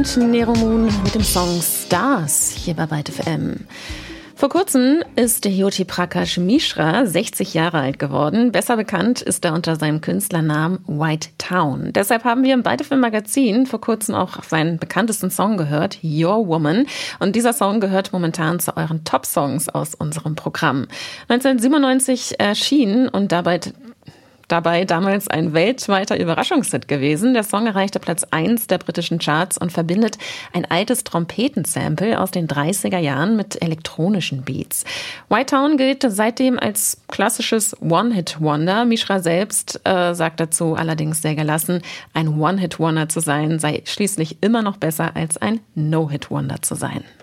Nero Moon mit dem Song Stars hier bei Byte FM. Vor kurzem ist der Jyoti Prakash Mishra 60 Jahre alt geworden. Besser bekannt ist er unter seinem Künstlernamen White Town. Deshalb haben wir im Byte FM Magazin vor kurzem auch seinen bekanntesten Song gehört, Your Woman. Und dieser Song gehört momentan zu euren Top-Songs aus unserem Programm. 1997 erschienen und dabei damals ein weltweiter Überraschungshit gewesen. Der Song erreichte Platz 1 der britischen Charts und verbindet ein altes Trompetensample aus den 30er Jahren mit elektronischen Beats. White Town gilt seitdem als klassisches One-Hit-Wonder. Mishra selbst sagt dazu allerdings sehr gelassen, ein One-Hit-Wonder zu sein sei schließlich immer noch besser als ein No-Hit-Wonder zu sein.